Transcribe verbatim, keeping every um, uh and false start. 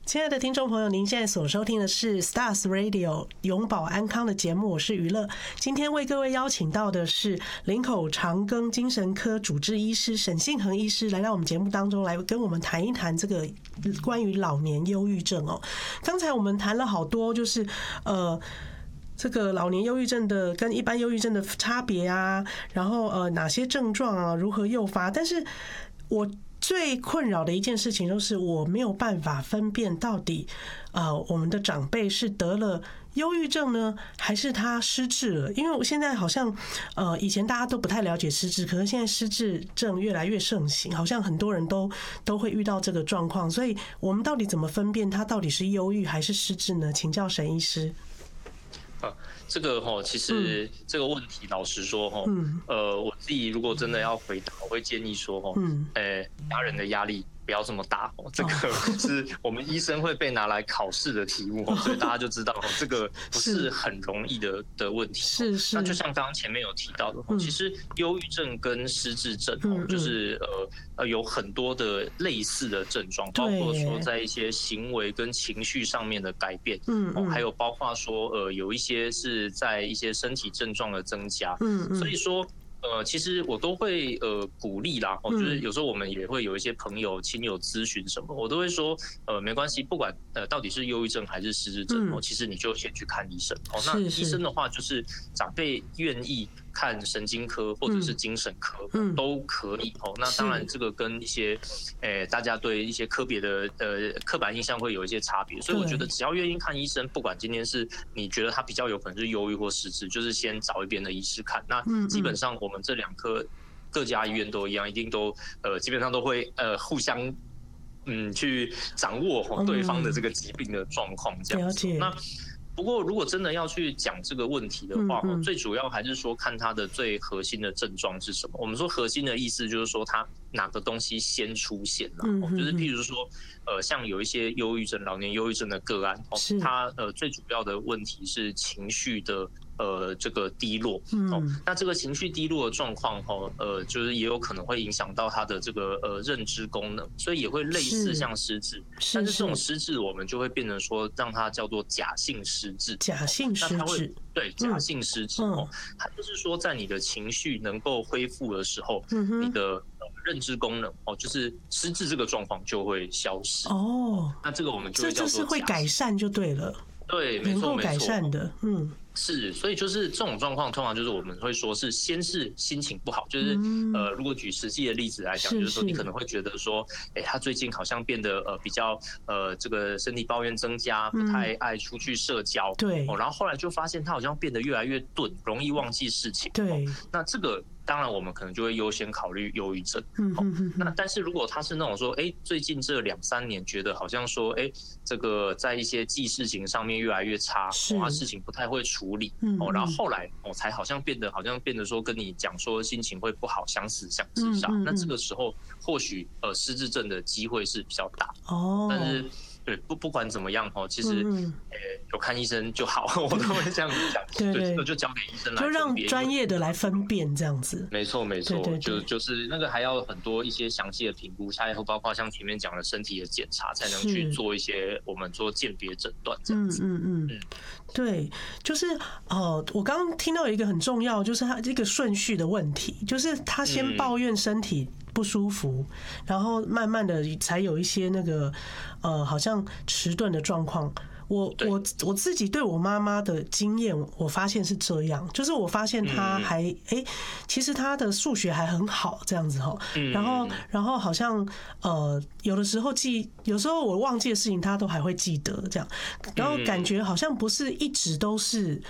亲爱的听众朋友，您现在所收听的是 Stars Radio 永保安康的节目，我是娱乐。今天为各位邀请到的是林口长庚精神科主治医师沈信衡医师，来到我们节目当中来跟我们谈一谈这个关于老年忧郁症哦。刚才我们谈了好多，就是呃。这个老年忧郁症的跟一般忧郁症的差别啊，然后呃哪些症状啊，如何诱发？但是我最困扰的一件事情就是我没有办法分辨到底呃我们的长辈是得了忧郁症呢，还是他失智了？因为我现在好像呃以前大家都不太了解失智，可是现在失智症越来越盛行，好像很多人都都会遇到这个状况，所以我们到底怎么分辨他到底是忧郁还是失智呢？请教沈医师。 啊，这个哈，其实这个问题，老实说哈，呃，我自己如果真的要回答，我会建议说哈，呃，家人的压力不要这么大哦，这个是我们医生会被拿来考试的题目，所以大家就知道这个不是很容易的的问题。 是是。 那就像刚刚前面有提到的，其实忧郁症跟失智症哦，就是呃呃有很多的类似的症状，包括说在一些行为跟情绪上面的改变，嗯嗯，还有包括说呃有一些是在一些身体症状的增加，嗯嗯，所以说。呃，其实我都会呃鼓励啦，哦，就是有时候我们也会有一些朋友、亲友咨询什么，我都会说，呃，没关系，不管呃到底是忧郁症还是失智症，哦，其实你就先去看医生，哦，那医生的话就是长辈愿意看神经科或者是精神科，都可以，哦，那当然这个跟一些，诶大家对一些科别的呃刻板印象会有一些差别，所以我觉得只要愿意看医生，不管今天是你觉得他比较有可能是忧郁或失智，就是先找一边的医师看，那基本上我。我们这两科各家医院都一样，一定都呃基本上都会呃互相嗯去掌握对方的这个疾病的状况这样子。那不过如果真的要去讲这个问题的话，最主要还是说看它的最核心的症状是什么。我们说核心的意思就是说它哪个东西先出现了，就是譬如说呃像有一些忧郁症、老年忧郁症的个案，它呃最主要的问题是情绪的。呃，这个低落，哦，那这个情绪低落的状况，哈，呃，就是也有可能会影响到他的这个呃认知功能，所以也会类似像失智，但是这种失智我们就会变成说让它叫做假性失智， 假性失智， 对，假性失智哦，它就是说在你的情绪能够恢复的时候，你的认知功能哦，就是失智这个状况就会消失哦，那这个我们就会叫做这就是会改善就对了。 对，没错，没错， 能够改善的，嗯， 是，所以就是这种状况，通常就是我们会说是先是心情不好，就是呃，如果举实际的例子来讲，就是说你可能会觉得说，哎，他最近好像变得呃比较呃这个身体抱怨增加，不太爱出去社交， 对， 哦，然后后来就发现他好像变得越来越钝，容易忘记事情， 对， 那这个。当然，我们可能就会优先考虑忧郁症。嗯嗯。那但是如果他是那种说，哎，最近这两三年觉得好像说，哎，这个在一些记事情上面越来越差，哦，事情不太会处理，哦，然后后来哦才好像变得好像变得说跟你讲说心情会不好，想死想自杀。那这个时候或许呃失智症的机会是比较大。哦。但是。对，不不管怎么样哈，其实嗯呃有看医生就好，我都会这样子讲。对对，这个就交给医生来， 就让专业的来分辨这样子。 没错没错，对对对，就就是那个还要很多一些详细的评估，下以后包括像前面讲的身体的检查，才能去做一些我们做鉴别诊断这样子。嗯嗯嗯， 对，就是呃，我刚刚听到一个很重要，就是他这个顺序的问题，就是他先抱怨身体不舒服，然后慢慢的才有一些那个呃，好像迟钝的状况。我我我自己对我妈妈的经验，我发现是这样，就是我发现她还哎、欸，其实她的数学还很好，这样子哈。然后然后好像呃，有的时候记，有时候我忘记的事情，她都还会记得这样。然后感觉好像不是一直都是